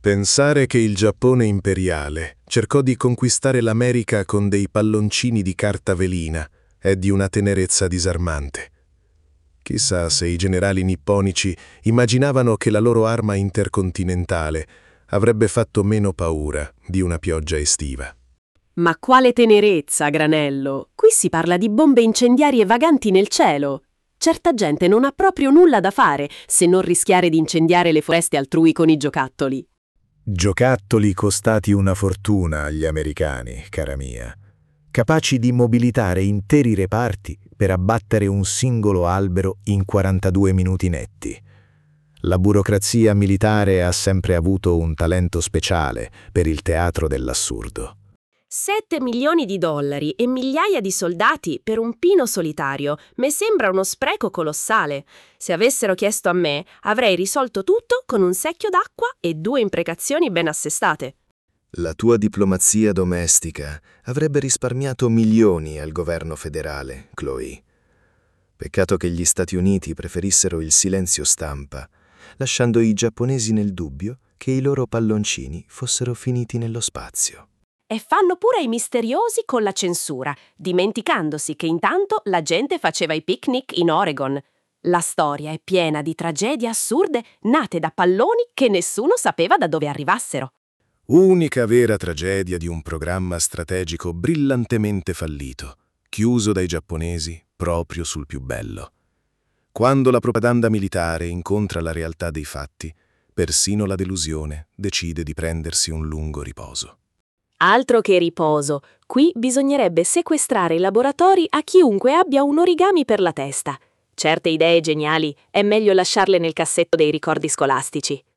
Pensare che il Giappone imperiale cercò di conquistare l'America con dei palloncini di carta velina è di una tenerezza disarmante. Chissà se i generali nipponici immaginavano che la loro arma intercontinentale avrebbe fatto meno paura di una pioggia estiva. Ma quale tenerezza, Granello? Qui si parla di bombe incendiarie vaganti nel cielo. Certa gente non ha proprio nulla da fare se non rischiare di incendiare le foreste altrui con i giocattoli. Giocattoli costati una fortuna agli americani, cara mia, capaci di mobilitare interi reparti per abbattere un singolo albero in 42 minuti netti. La burocrazia militare ha sempre avuto un talento speciale per il teatro dell'assurdo. 7 milioni di dollari e migliaia di soldati per un pino solitario. Mi sembra uno spreco colossale. Se avessero chiesto a me, avrei risolto tutto con un secchio d'acqua e 2 imprecazioni ben assestate. La tua diplomazia domestica avrebbe risparmiato milioni al governo federale, Chloe. Peccato che gli Stati Uniti preferissero il silenzio stampa, lasciando i giapponesi nel dubbio che i loro palloncini fossero finiti nello spazio. E fanno pure i misteriosi con la censura, dimenticandosi che intanto la gente faceva i picnic in Oregon. La storia è piena di tragedie assurde nate da palloni che nessuno sapeva da dove arrivassero. Unica vera tragedia di un programma strategico brillantemente fallito, chiuso dai giapponesi proprio sul più bello. Quando la propaganda militare incontra la realtà dei fatti, persino la delusione decide di prendersi un lungo riposo. Altro che riposo, qui bisognerebbe sequestrare i laboratori a chiunque abbia un origami per la testa. Certe idee geniali è meglio lasciarle nel cassetto dei ricordi scolastici.